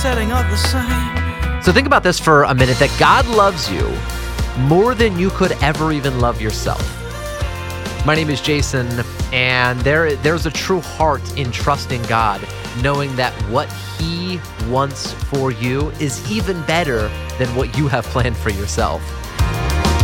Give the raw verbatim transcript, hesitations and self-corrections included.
setting of the same. So think about this for a minute, that God loves you more than you could ever even love yourself. My name is Jason, and there there's a true heart in trusting God, knowing that what He wants for you is even better than what you have planned for yourself.